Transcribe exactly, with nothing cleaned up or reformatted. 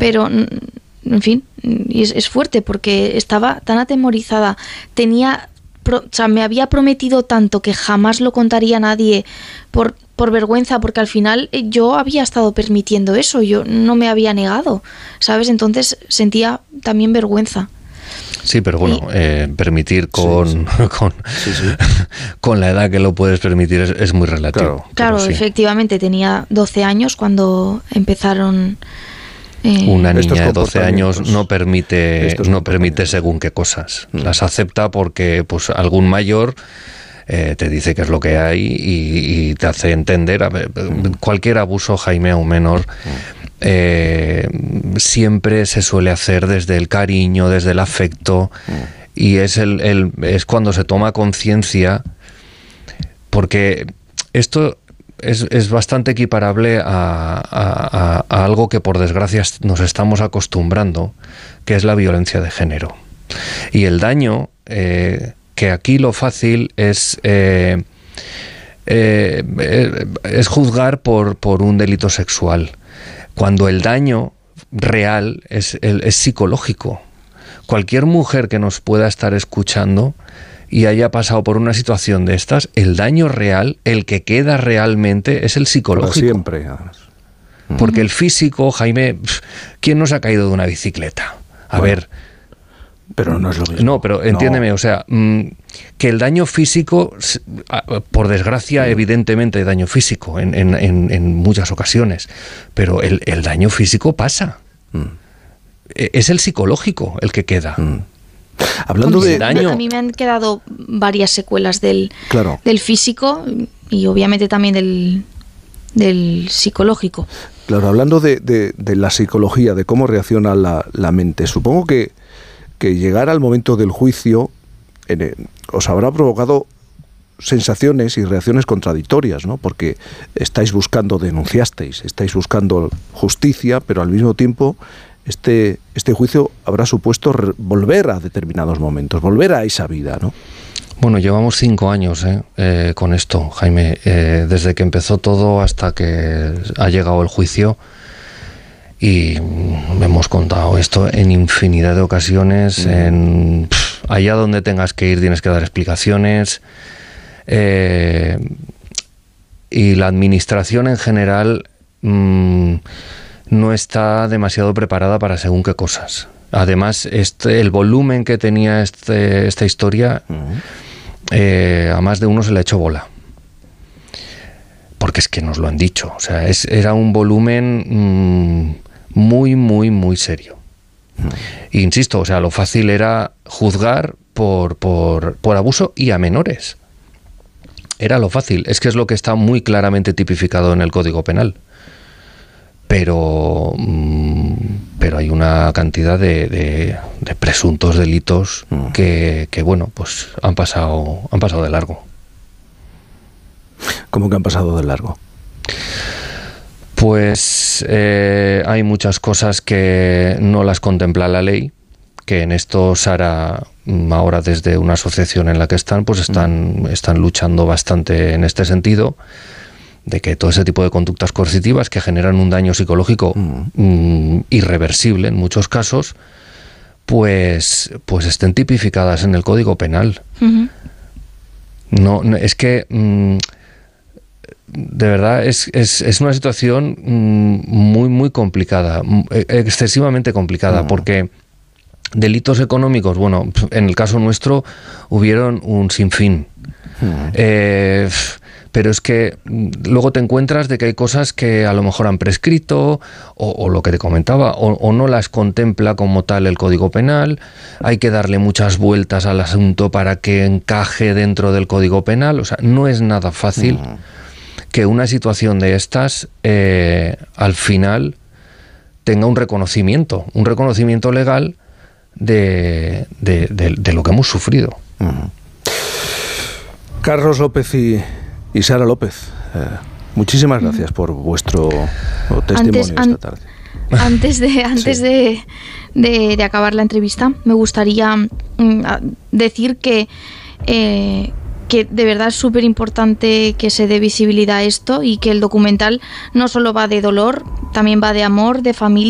Pero, en fin, y es, es fuerte porque estaba tan atemorizada, tenía, pro, o sea, me había prometido tanto que jamás lo contaría a nadie por, por vergüenza, porque al final yo había estado permitiendo eso, yo no me había negado, ¿sabes? Entonces sentía también vergüenza. Sí, pero bueno, eh, permitir con, sí, sí. Con, sí, sí. con la edad que lo puedes permitir es, es muy relativo. Claro, claro sí. Efectivamente, tenía doce años cuando empezaron... Eh, Una niña de doce años no permite, no permite según qué cosas. Mm. Las acepta porque pues algún mayor eh, te dice qué es lo que hay y, y te hace entender. A ver, mm. Cualquier abuso, Jaime, a un menor... Mm. Eh, siempre se suele hacer desde el cariño, desde el afecto, mm. y es el, el es cuando se toma conciencia, porque esto es, es bastante equiparable a, a, a, a algo que por desgracia nos estamos acostumbrando, que es la violencia de género. Y el daño, eh, que aquí lo fácil es eh, eh, eh, es juzgar por, por un delito sexual, cuando el daño real es, es psicológico. Cualquier mujer que nos pueda estar escuchando y haya pasado por una situación de estas, el daño real, el que queda realmente, es el psicológico. Para siempre. Porque el físico, Jaime, ¿quién no se ha caído de una bicicleta? A bueno, ver... Pero no es lo mismo. No, pero entiéndeme, no. o sea, mmm, que el daño físico, por desgracia, sí. evidentemente hay daño físico en, en, en, en muchas ocasiones, pero el, el daño físico pasa. Mm. Es el psicológico el que queda. Mm. Hablando de daño... A mí me han quedado varias secuelas del, claro. del físico y obviamente también del, del psicológico. Claro, hablando de, de, de la psicología, de cómo reacciona la, la mente, supongo que que llegar al momento del juicio en el, os habrá provocado sensaciones y reacciones contradictorias, ¿no? Porque estáis buscando, denunciasteis, estáis buscando justicia, pero al mismo tiempo este, este juicio habrá supuesto re- volver a determinados momentos, volver a esa vida, ¿no? Bueno, llevamos cinco años eh, eh, con esto, Jaime, eh, desde que empezó todo hasta que ha llegado el juicio. Y hemos contado esto en infinidad de ocasiones, mm. en pff, allá donde tengas que ir tienes que dar explicaciones, eh, y la administración en general mmm, no está demasiado preparada para según qué cosas. Además, este, el volumen que tenía este, esta historia, mm. eh, a más de uno se le ha hecho bola. Porque es que nos lo han dicho, o sea, es, era un volumen... Mmm, muy, muy, muy serio. Mm. Insisto, o sea, lo fácil era juzgar por, por, por abuso y a menores. Era lo fácil, es que es lo que está muy claramente tipificado en el Código Penal. Pero, mmm, pero hay una cantidad de, de, de presuntos delitos mm. que, que, bueno, pues han pasado, han pasado de largo. ¿Cómo que han pasado de largo? Pues eh, hay muchas cosas que no las contempla la ley, que en esto Sara, ahora desde una asociación en la que están, pues están, están luchando bastante en este sentido, de que todo ese tipo de conductas coercitivas que generan un daño psicológico mm. Mm, irreversible en muchos casos, pues, pues estén tipificadas en el Código Penal. Uh-huh. No, no, es que... Mm, de verdad es, es, es una situación muy, muy complicada, excesivamente complicada, mm. porque delitos económicos, bueno, en el caso nuestro hubieron un sinfín. Mm. Eh, pero es que luego te encuentras de que hay cosas que a lo mejor han prescrito, o, o lo que te comentaba, o, o no las contempla como tal el Código Penal, hay que darle muchas vueltas al asunto para que encaje dentro del Código Penal, o sea, no es nada fácil. Mm. que una situación de estas eh, al final tenga un reconocimiento, un reconocimiento legal de, de, de, de lo que hemos sufrido. Uh-huh. Carlos López y, y Sara López, eh, muchísimas gracias por vuestro testimonio antes, esta tarde. Antes de antes sí. de, de, de acabar la entrevista, me gustaría mm, decir que eh, que de verdad es súper importante que se dé visibilidad a esto y que el documental no solo va de dolor, también va de amor, de familia.